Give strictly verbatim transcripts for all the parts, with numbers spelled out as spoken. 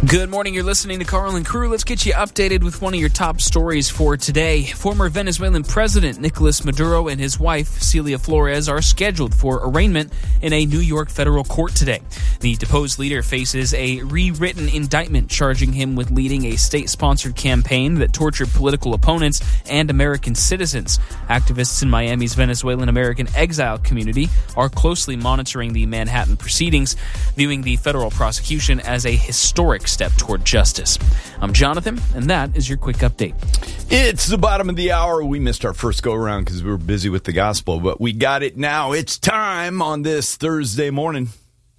Good morning, you're listening to Carl and Crew. Let's get you updated with one of your top stories for today. Former Venezuelan President Nicolas Maduro and his wife, Celia Flores, are scheduled for arraignment in a New York federal court today. The deposed leader faces a rewritten indictment charging him with leading a state-sponsored campaign that tortured political opponents and American citizens. Activists in Miami's Venezuelan-American exile community are closely monitoring the Manhattan proceedings, viewing the federal prosecution as a historic step toward justice. I'm Jonathan, and that is your quick update. It's the bottom of the hour. We missed our first go-around because we were busy with the gospel, but we got it now. It's time on this Thursday morning.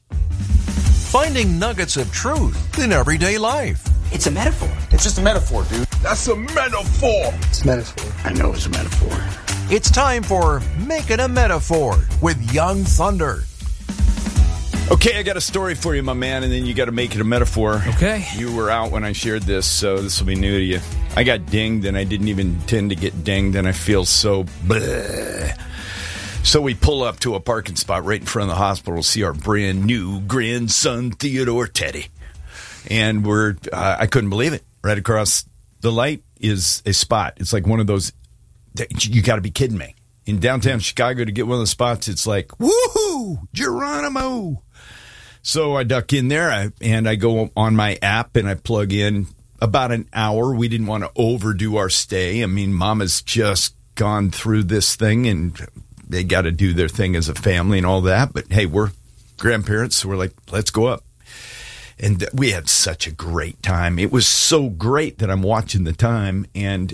Finding nuggets of truth in everyday life. It's a metaphor. It's just a metaphor, dude. That's a metaphor. It's a metaphor. I know it's a metaphor. It's time for Make It a Metaphor with Young Thunder. Okay, I got a story for you, my man, and then you got to make it a metaphor. Okay. You were out when I shared this, so this will be new to you. I got dinged, and I didn't even intend to get dinged, and I feel so bleh. So we pull up to a parking spot right in front of the hospital to see our brand new grandson, Theodore Teddy. And we're, uh, I couldn't believe it. Right across the light is a spot. It's like one of those, you got to be kidding me. In downtown Chicago, to get one of the spots, it's like, woohoo, Geronimo. So I duck in there I, and I go on my app and I plug in about an hour. We didn't want to overdo our stay. I mean, Mama's just gone through this thing and they got to do their thing as a family and all that. But hey, we're grandparents, so we're like, let's go up. And we had such a great time. It was so great that I'm watching the time and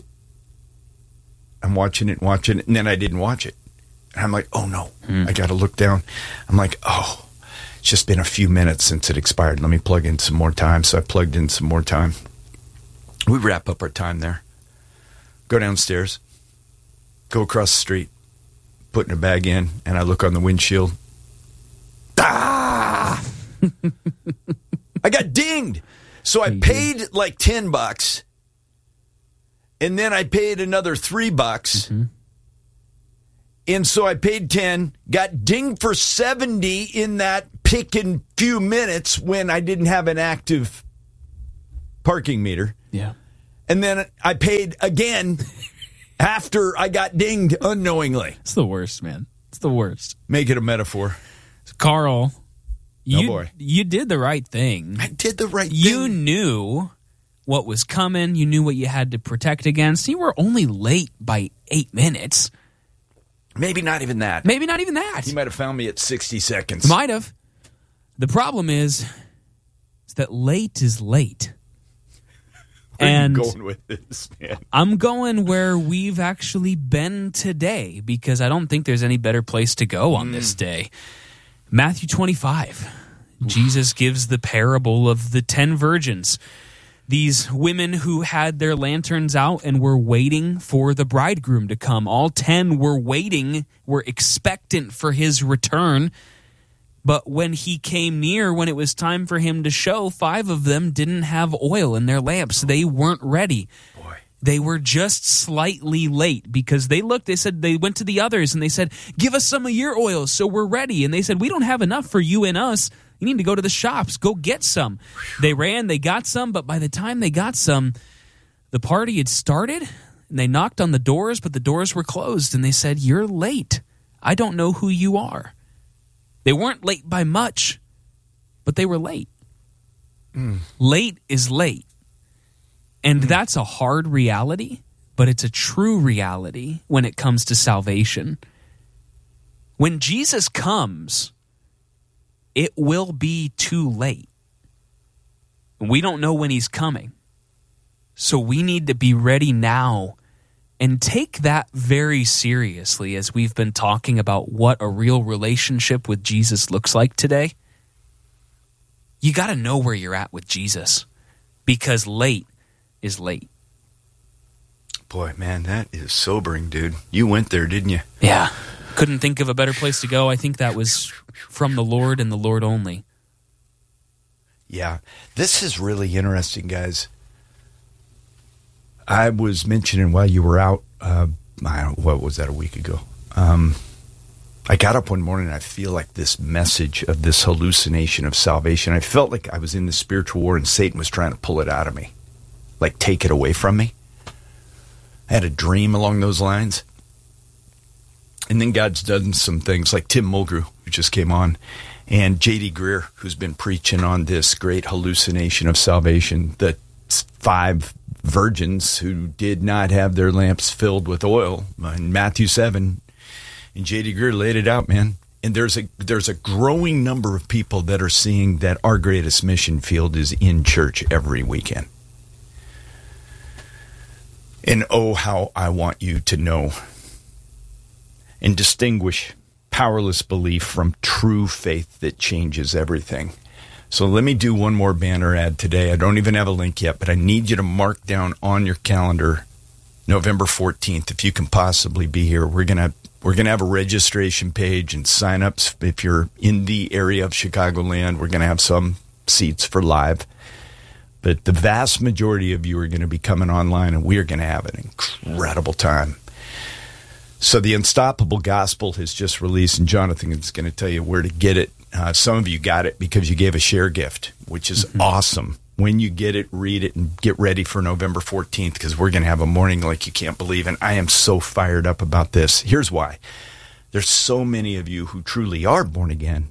I'm watching it, watching it, and then I didn't watch it. And I'm like, oh no, mm. I got to look down. I'm like, oh, it's just been a few minutes since it expired. Let me plug in some more time. So I plugged in some more time. We wrap up our time there. Go downstairs. Go across the street. Putting a bag in, and I look on the windshield. Ah! I got dinged. So I paid like ten bucks. And then I paid another three bucks. Mm-hmm. And so I paid ten, got dinged for seventy in that picking few minutes when I didn't have an active parking meter. Yeah. And then I paid again after I got dinged unknowingly. It's the worst, man. It's the worst. Make it a metaphor. Carl, you, oh boy. you did the right thing. I did the right thing. You knew what was coming. You knew what you had to protect against. You were only late by eight minutes. Maybe not even that. Maybe not even that. He might have found me at sixty seconds. Might have. The problem is, is that late is late. Where and are you going with this, man? I'm going where we've actually been today because I don't think there's any better place to go on mm. this day. Matthew twenty-five. Oof. Jesus gives the parable of the ten virgins. These women who had their lanterns out and were waiting for the bridegroom to come. All ten were waiting, were expectant for his return. But when he came near, when it was time for him to show, five of them didn't have oil in their lamps. They weren't ready. Boy. They were just slightly late because they looked, they said, they went to the others and they said, give us some of your oil so we're ready. And they said, we don't have enough for you and us. You need to go to the shops. Go get some. They ran, they got some, but by the time they got some, the party had started, and they knocked on the doors, but the doors were closed, and they said, you're late. I don't know who you are. They weren't late by much, but they were late. Mm. Late is late. And mm. that's a hard reality, but it's a true reality when it comes to salvation. When Jesus comes, it will be too late. We don't know when he's coming. So we need to be ready now and take that very seriously as we've been talking about what a real relationship with Jesus looks like today. You got to know where you're at with Jesus because late is late. Boy, man, that is sobering, dude. You went there, didn't you? Yeah. Couldn't think of a better place to go. I think that was from the Lord and the Lord only. Yeah. This is really interesting, guys. I was mentioning while you were out, uh, I don't, what was that, a week ago? Um, I got up one morning and I feel like this message of this hallucination of salvation. I felt like I was in the spiritual war and Satan was trying to pull it out of me, like take it away from me. I had a dream along those lines. And then God's done some things like Tim Mulgrew, who just came on, and J D Greer, who's been preaching on this great hallucination of salvation, the five virgins who did not have their lamps filled with oil in Matthew seven. And J D Greer laid it out, man. And there's a there's a growing number of people that are seeing that our greatest mission field is in church every weekend. And oh, how I want you to know and distinguish powerless belief from true faith that changes everything. So let me do one more banner ad today. I don't even have a link yet, but I need you to mark down on your calendar November fourteenth, if you can possibly be here. We're going to We're going to have a registration page and sign-ups. If you're in the area of Chicagoland, we're going to have some seats for live. But the vast majority of you are going to be coming online, and we are going to have an incredible time. So the Unstoppable Gospel has just released, and Jonathan is going to tell you where to get it. Uh, some of you got it because you gave a share gift, which is mm-hmm. awesome. When you get it, read it, and get ready for November fourteenth, because we're going to have a morning like you can't believe, and I am so fired up about this. Here's why. There's so many of you who truly are born again,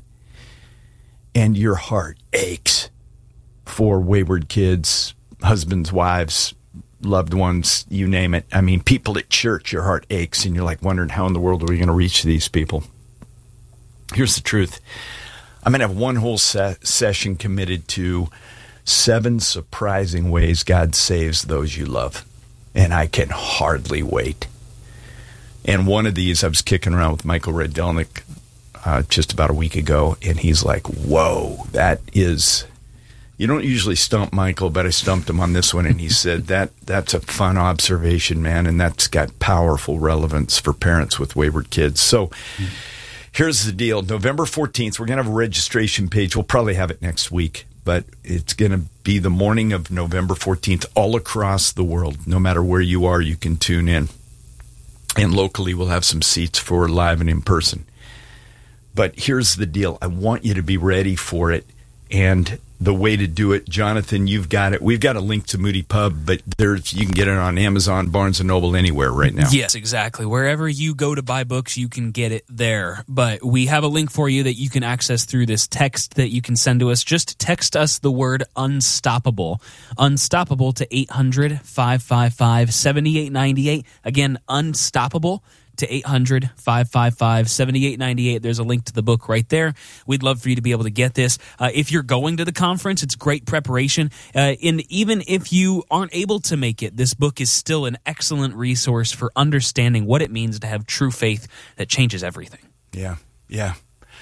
and your heart aches for wayward kids, husbands, wives, loved ones, you name it. I mean, people at church, your heart aches, and you're like wondering how in the world are we going to reach these people? Here's the truth. I'm going to have one whole se- session committed to seven surprising ways God saves those you love. And I can hardly wait. And one of these, I was kicking around with Michael Redelnik uh, just about a week ago, and he's like, whoa, that is... You don't usually stump Michael, but I stumped him on this one, and he said, that that's a fun observation, man, and that's got powerful relevance for parents with wayward kids. So mm-hmm. here's the deal. November fourteenth, we're going to have a registration page. We'll probably have it next week. But it's going to be the morning of November fourteenth all across the world. No matter where you are, you can tune in. And locally, we'll have some seats for live and in person. But here's the deal. I want you to be ready for it. And the way to do it, Jonathan, you've got it. We've got a link to Moody Pub, but there's you can get it on Amazon, Barnes and Noble, anywhere right now. Yes, exactly. Wherever you go to buy books, you can get it there. But we have a link for you that you can access through this text that you can send to us. Just text us the word unstoppable. Unstoppable to eight hundred, five five five, seven eight nine eight. Again, unstoppable to eight hundred, five five five, seven eight nine eight. There's a link to the book right there. We'd love for you to be able to get this. Uh, if you're going to the conference, it's great preparation. Uh, and even if you aren't able to make it, this book is still an excellent resource for understanding what it means to have true faith that changes everything. Yeah, yeah.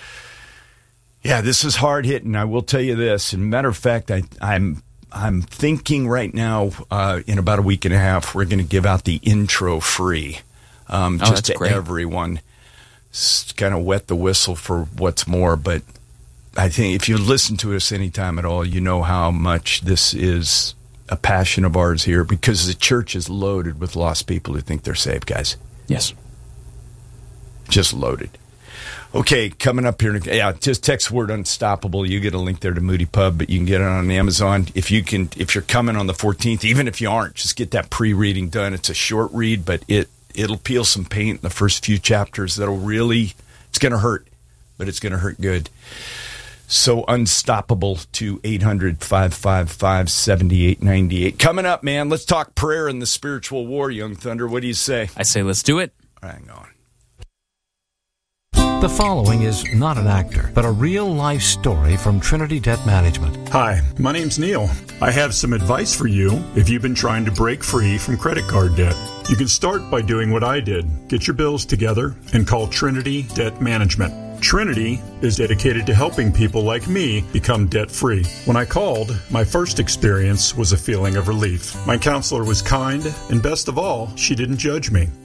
Yeah, this is hard hitting. I will tell you this. As a matter of fact, I, I'm I'm thinking right now, uh, in about a week and a half, we're going to give out the intro free. Um, oh, just to great. everyone, kind of wet the whistle for what's more. But I think if you listen to us anytime at all, you know how much this is a passion of ours here, because the church is loaded with lost people who think they're saved, guys. Yes. Just loaded. Okay, coming up here, yeah, just text word unstoppable. You get a link there to Moody Pub, but you can get it on Amazon. If you can, if you're coming on the fourteenth, even if you aren't, just get that pre-reading done. It's a short read, but it It'll peel some paint in the first few chapters. That'll really, it's going to hurt, but it's going to hurt good. So unstoppable to eight hundred, five five five, seven eight nine eight. Coming up, man, let's talk prayer in the spiritual war, Young Thunder. What do you say? I say let's do it. Hang on. The following is not an actor, but a real-life story from Trinity Debt Management. Hi, my name's Neil. I have some advice for you if you've been trying to break free from credit card debt. You can start by doing what I did. Get your bills together and call Trinity Debt Management. Trinity is dedicated to helping people like me become debt-free. When I called, my first experience was a feeling of relief. My counselor was kind, and best of all, she didn't judge me.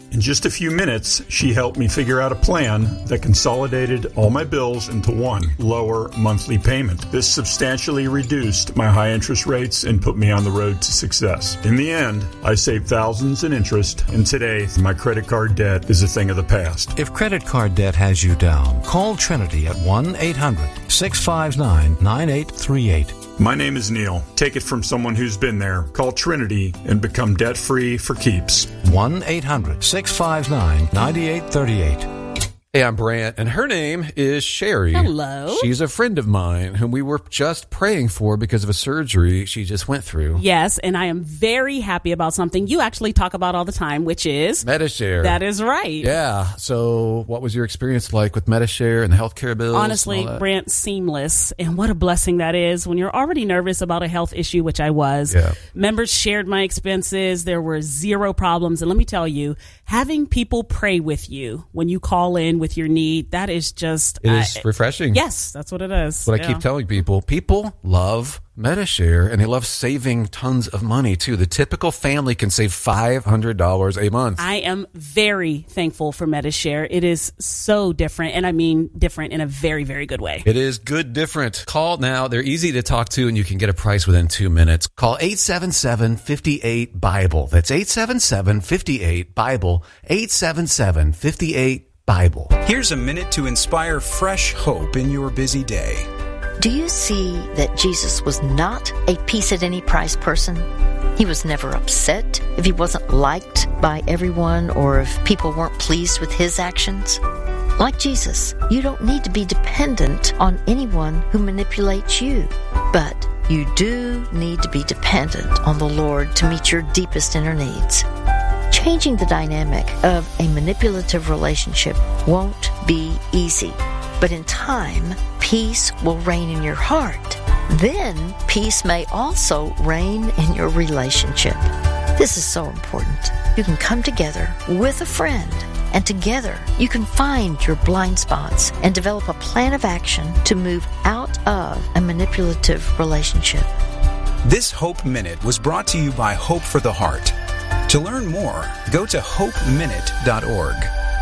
In just a few minutes, she helped me figure out a plan that consolidated all my bills into one lower monthly payment. This substantially reduced my high interest rates and put me on the road to success. In the end, I saved thousands in interest, and today my credit card debt is a thing of the past. If credit card debt has you down, call Trinity at one eight hundred six five nine nine eight three eight. My name is Neil. Take it from someone who's been there. Call Trinity and become debt-free for keeps. one eight hundred six five nine nine eight three eight. Hey, I'm Brant, and her name is Sherry. Hello. She's a friend of mine whom we were just praying for because of a surgery she just went through. Yes, and I am very happy about something you actually talk about all the time, which is Medi-Share. That is right. Yeah. So what was your experience like with Medi-Share and the healthcare bills? Honestly, Brant, seamless. And what a blessing that is when you're already nervous about a health issue, which I was. Yeah. Members shared my expenses. There were zero problems. And let me tell you, having people pray with you when you call in with your need, that is just... It is I, refreshing. Yes, that's what it is. What yeah. I keep telling people, people love Medi-Share, and they love saving tons of money, too. The typical family can save five hundred dollars a month. I am very thankful for Medi-Share. It is so different, and I mean different in a very, very good way. It is good different. Call now. They're easy to talk to, and you can get a price within two minutes. Call eight seven seven, five eight, BIBLE. That's eight seven seven, five eight, BIBLE. eight seven seven, five eight, BIBLE. Here's a minute to inspire fresh hope in your busy day. Do you see that Jesus was not a peace at any price person? He was never upset if he wasn't liked by everyone or if people weren't pleased with his actions. Like Jesus, you don't need to be dependent on anyone who manipulates you, but you do need to be dependent on the Lord to meet your deepest inner needs. Changing the dynamic of a manipulative relationship won't be easy, but in time, peace will reign in your heart. Then, peace may also reign in your relationship. This is so important. You can come together with a friend, and together you can find your blind spots and develop a plan of action to move out of a manipulative relationship. This Hope Minute was brought to you by Hope for the Heart. To learn more, go to hope minute dot org.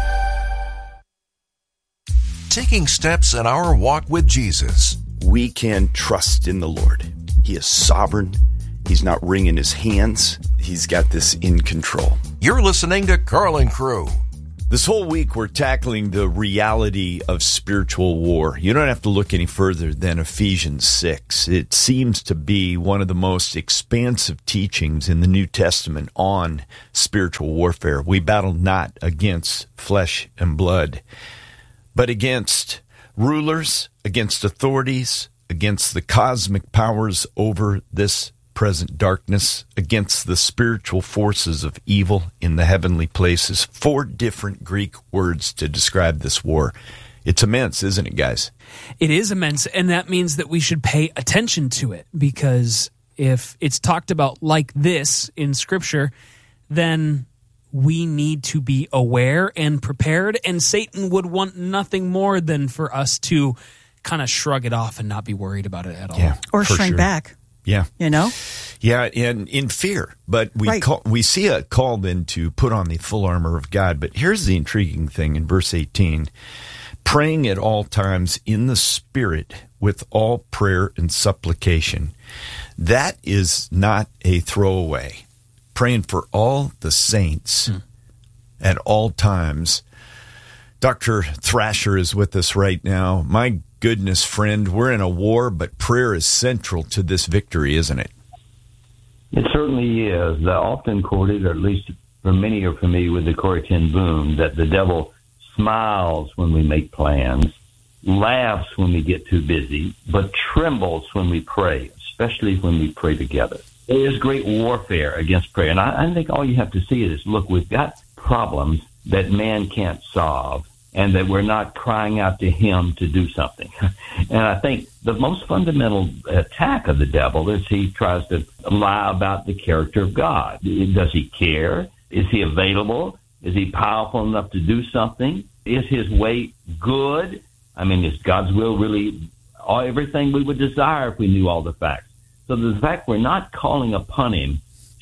Taking steps in our walk with Jesus. We can trust in the Lord. He is sovereign. He's not wringing his hands. He's got this in control. You're listening to Carlin Crew. This whole week, we're tackling the reality of spiritual war. You don't have to look any further than Ephesians six. It seems to be one of the most expansive teachings in the New Testament on spiritual warfare. We battle not against flesh and blood, but against rulers, against authorities, against the cosmic powers over this present darkness, against the spiritual forces of evil in the heavenly places. Four different Greek words to describe this war. It's immense, isn't it, guys? It is immense, and that means that we should pay attention to it, because if it's talked about like this in Scripture, then we need to be aware and prepared, and Satan would want nothing more than for us to kind of shrug it off and not be worried about it at all. Yeah, or for shrink sure. back. Yeah. You know? Yeah, and in fear. But we Right. call, we see a call then to put on the full armor of God. But here's the intriguing thing in verse eighteen. Praying at all times in the Spirit with all prayer and supplication. That is not a throwaway. Praying for all the saints hmm. at all times. Doctor Thrasher is with us right now. My goodness, friend, we're in a war, but prayer is central to this victory, isn't it? It certainly is. The often quoted, or at least for many are familiar with the Corrie ten Boom, that the devil smiles when we make plans, laughs when we get too busy, but trembles when we pray, especially when we pray together. There is great warfare against prayer. And I, I think all you have to see is, look, we've got problems that man can't solve, and that we're not crying out to him to do something. And I think the most fundamental attack of the devil is he tries to lie about the character of God. Does he care? Is he available? Is he powerful enough to do something? Is his way good? I mean, is God's will really all, everything we would desire if we knew all the facts? So the fact we're not calling upon him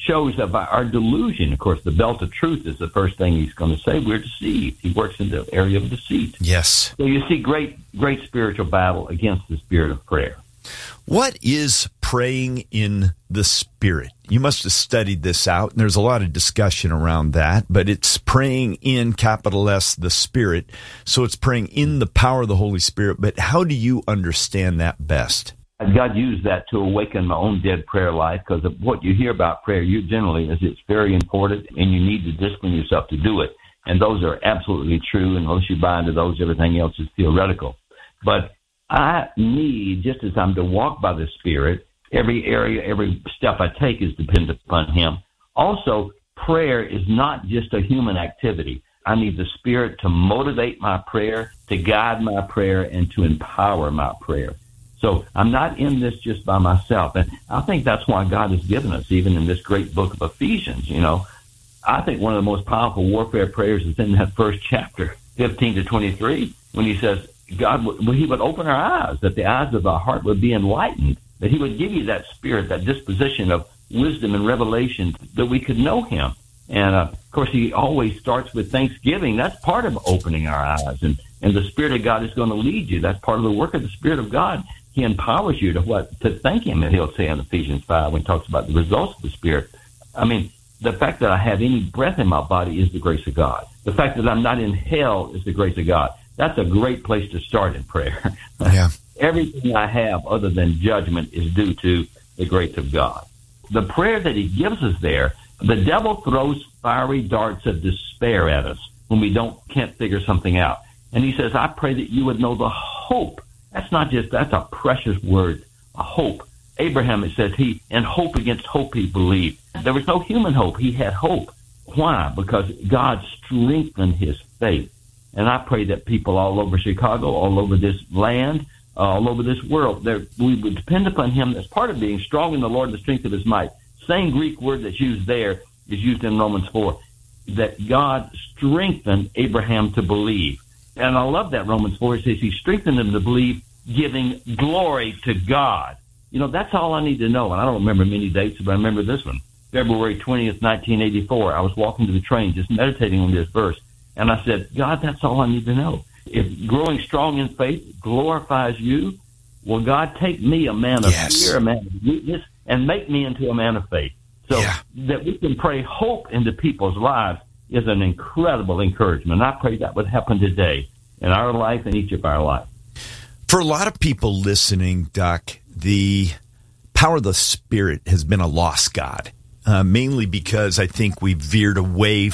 shows of our delusion. Of course, the belt of truth is the first thing he's going to say. We're deceived. He works in the area of deceit. Yes. So you see great, great spiritual battle against the spirit of prayer. What is praying in the Spirit? You must have studied this out, and there's a lot of discussion around that, but it's praying in, capital S, the Spirit. So it's praying in the power of the Holy Spirit, but how do you understand that best? God used that to awaken my own dead prayer life, because of what you hear about prayer, you generally is it's very important, and you need to discipline yourself to do it. And those are absolutely true, and unless you buy into those, everything else is theoretical. But I need, just as I'm to walk by the Spirit, every area, every step I take is dependent upon Him. Also, prayer is not just a human activity. I need the Spirit to motivate my prayer, to guide my prayer, and to empower my prayer. So I'm not in this just by myself. And I think that's why God has given us, even in this great book of Ephesians, you know. I think one of the most powerful warfare prayers is in that first chapter, fifteen to twenty-three, when he says, God, He would open our eyes, that the eyes of our heart would be enlightened, that He would give you that spirit, that disposition of wisdom and revelation, that we could know Him. And, uh, of course, He always starts with thanksgiving. That's part of opening our eyes. And, and the Spirit of God is going to lead you. That's part of the work of the Spirit of God. He empowers you to what? To thank Him, and He'll say in Ephesians five when He talks about the results of the Spirit. I mean, the fact that I have any breath in my body is the grace of God. The fact that I'm not in hell is the grace of God. That's a great place to start in prayer. Yeah. Everything I have other than judgment is due to the grace of God. The prayer that He gives us there, the devil throws fiery darts of despair at us when we don't can't figure something out. And he says, I pray that you would know the hope. That's not just, that's a precious word, a hope. Abraham, it says, he, in hope against hope he believed. There was no human hope. He had hope. Why? Because God strengthened his faith. And I pray that people all over Chicago, all over this land, uh, all over this world, we would depend upon Him as part of being strong in the Lord and the strength of His might. Same Greek word that's used there is used in Romans four, that God strengthened Abraham to believe. And I love that Romans four. It says He strengthened him to believe, giving glory to God. You know, that's all I need to know. And I don't remember many dates, but I remember this one. February twentieth, nineteen eighty-four. I was walking to the train just meditating on this verse. And I said, God, that's all I need to know. If growing strong in faith glorifies you, well, God, take me, a man of yes. fear, a man of weakness, and make me into a man of faith. So yeah. that we can pray hope into people's lives is an incredible encouragement. I pray that would happen today in our life and each of our lives. For a lot of people listening, Doc, the power of the Spirit has been a lost god, uh, mainly because I think we veered away